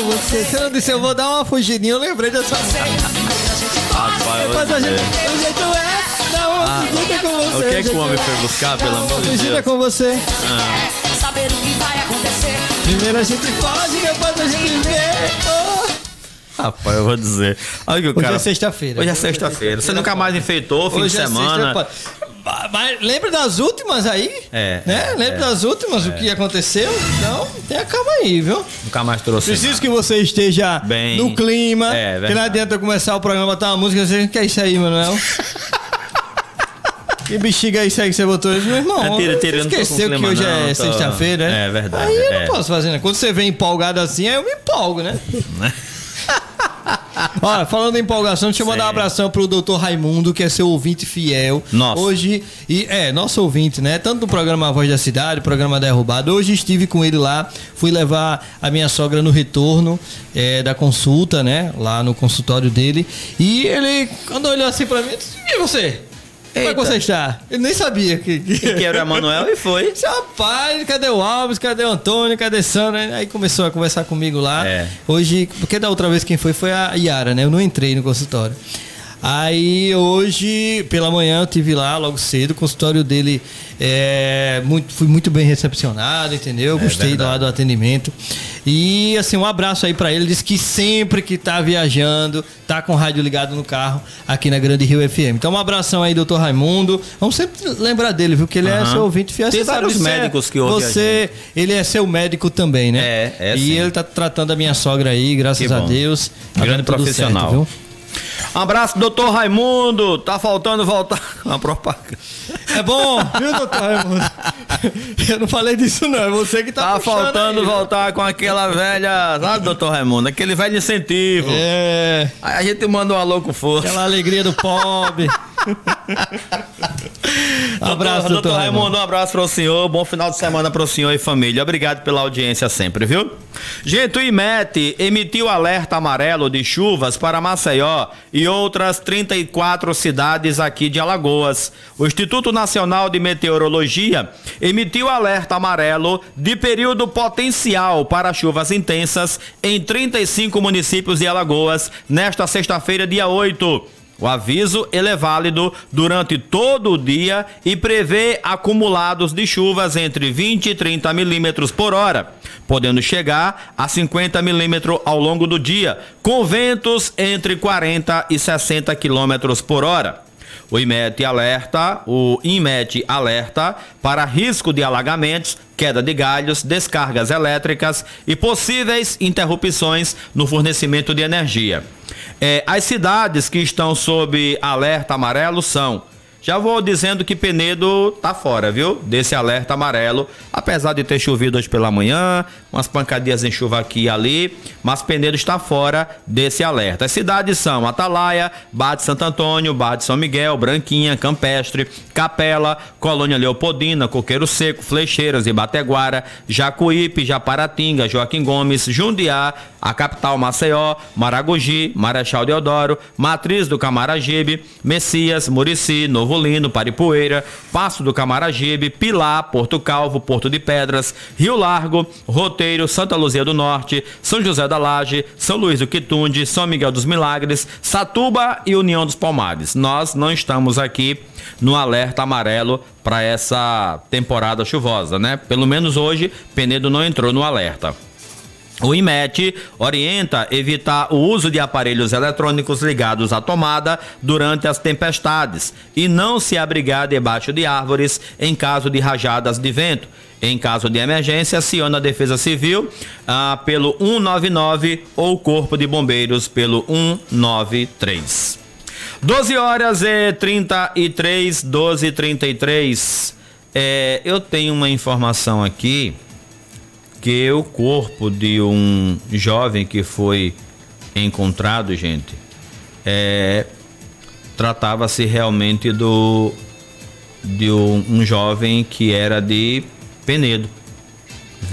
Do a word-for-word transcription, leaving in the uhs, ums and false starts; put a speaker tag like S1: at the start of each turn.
S1: você. Você não disse, eu vou dar uma fugidinha, eu lembrei dessa música.
S2: Rapaz,
S1: Depois a gente, o jeito é, dá uma
S2: Ah,
S1: fugida com você.
S2: o que é que o homem foi buscar, pelo amor de
S1: Fugida
S2: Deus?
S1: com você.
S2: Ah.
S3: Saber o que vai acontecer.
S1: Primeiro a gente foge, depois a gente vê. Oh.
S2: Rapaz, eu vou dizer. Olha que o
S1: Hoje
S2: cara...
S1: é sexta-feira.
S2: Hoje é sexta-feira. Você nunca mais enfeitou, fim
S1: Hoje
S2: de
S1: é
S2: semana.
S1: sexta, mas lembra das últimas aí?
S2: É,
S1: Né? Lembra
S2: é.
S1: das últimas, o que aconteceu? Então, tenha calma aí, viu?
S2: Nunca mais trouxe.
S1: Preciso
S2: nada.
S1: que você esteja
S2: Bem,
S1: no clima.
S2: é,
S1: que
S2: verdade.
S1: não adianta eu começar o programa, botar uma música e você que é isso aí, Manuel? Que bexiga é isso aí que você botou hoje, meu irmão?
S2: É, tira, tira, eu não tô com
S1: esqueceu
S2: clima,
S1: que hoje
S2: não,
S1: é
S2: tô-
S1: sexta-feira, né?
S2: É verdade,
S1: Aí eu
S2: é.
S1: não posso fazer, né? Quando você vem empolgado assim, aí eu me empolgo, né? Olha, falando em empolgação, deixa eu mandar um
S2: Sim.
S1: abração pro doutor Raimundo, que é seu ouvinte fiel.
S2: Nossa.
S1: Hoje, e é, nosso ouvinte, né? Tanto do programa A Voz da Cidade, programa Derrubado. Hoje estive com ele lá, fui levar a minha sogra no retorno é, da consulta, né? Lá no consultório dele. E ele, quando olhou assim pra mim, disse, e você? Como é que
S2: Eita.
S1: você está? Ele nem sabia que... que...
S2: Que era o Emanuel e foi.
S1: Disse, rapaz, cadê o Alves? Cadê o Antônio? Cadê Sandra? Aí começou a conversar comigo lá.
S2: É.
S1: Hoje, porque da outra vez quem foi foi a Yara, né? Eu não entrei no consultório. Aí hoje, pela manhã, eu tive lá logo cedo. O consultório dele é, muito, fui muito bem recepcionado, entendeu?
S2: É
S1: Gostei
S2: verdade.
S1: lá do atendimento. E assim, um abraço aí pra ele. Diz que sempre que tá viajando, tá com o rádio ligado no carro aqui na Grande Rio F M. Então, um abração aí, doutor Raimundo. Vamos sempre lembrar dele, viu? Que ele é
S2: Aham.
S1: seu ouvinte fiel.
S2: Tem
S1: Você sabe,
S2: vários
S1: você é-
S2: médicos que ouvem a
S1: Você, ele é seu médico também, né?
S2: É, é
S1: E
S2: sim.
S1: ele tá tratando a minha sogra aí, graças
S2: Que
S1: a
S2: bom.
S1: Deus. Tá
S2: Grande
S1: dando tudo
S2: profissional.
S1: certo, viu?
S2: Um abraço, doutor Raimundo. Tá faltando voltar. Uma propaganda.
S1: É bom, viu, doutor Raimundo? Eu não falei disso, não. É você que tá
S2: Tá
S1: puxando
S2: faltando
S1: aí, viu?
S2: voltar com aquela velha. Sabe, doutor Raimundo? Aquele velho incentivo.
S1: É,
S2: Aí a gente manda um alô com força.
S1: aquela alegria do pobre. Abraço,
S2: doutor,
S1: doutor
S2: Raimundo.
S1: Raimundo.
S2: Um abraço para o senhor. Bom final de semana para o senhor e família. Obrigado pela audiência sempre, viu? Gente, o I M E T emitiu alerta amarelo de chuvas para Maceió e outras trinta e quatro cidades aqui de Alagoas. O Instituto Nacional de Meteorologia emitiu alerta amarelo de período potencial para chuvas intensas em trinta e cinco municípios de Alagoas nesta sexta-feira, dia oito. O aviso ele é válido durante todo o dia e prevê acumulados de chuvas entre vinte e trinta milímetros por hora, podendo chegar a cinquenta milímetros ao longo do dia, com ventos entre quarenta e sessenta quilômetros por hora. O I M E T alerta, o I M E T alerta para risco de alagamentos, queda de galhos, descargas elétricas e possíveis interrupções no fornecimento de energia. É, as cidades que estão sob alerta amarelo são... Já vou dizendo que Penedo tá fora, viu? Desse alerta amarelo, apesar de ter chovido hoje pela manhã, umas pancadinhas em chuva aqui e ali, mas Penedo está fora desse alerta. As cidades são Atalaia, Barra de Santo Antônio, Barra de São Miguel, Branquinha, Campestre, Capela, Colônia Leopoldina, Coqueiro Seco, Flecheiras e Bateguara, Jacuípe, Japaratinga, Joaquim Gomes, Jundiá, a capital Maceió, Maragogi, Marechal Deodoro, Matriz do Camaragibe, Messias, Murici, Novo Lindo, Paripoeira, Passo do Camaragibe, Pilar, Porto Calvo, Porto de Pedras, Rio Largo, Roteiro, Santa Luzia do Norte, São José da Laje, São Luís do Quitunde, São Miguel dos Milagres, Satuba e União dos Palmares. Nós não estamos aqui no alerta amarelo para essa temporada chuvosa, né? Pelo menos hoje, Penedo não entrou no alerta. O I M E T orienta evitar o uso de aparelhos eletrônicos ligados à tomada durante as tempestades e não se abrigar debaixo de árvores em caso de rajadas de vento. Em caso de emergência, aciona a Defesa Civil ah, pelo cento e noventa e nove ou o Corpo de Bombeiros pelo cento e noventa e três. doze horas e trinta e três, doze e trinta e três. É, eu tenho uma informação aqui que o corpo de um jovem que foi encontrado, gente, é, tratava-se realmente do de um, um jovem que era de Penedo.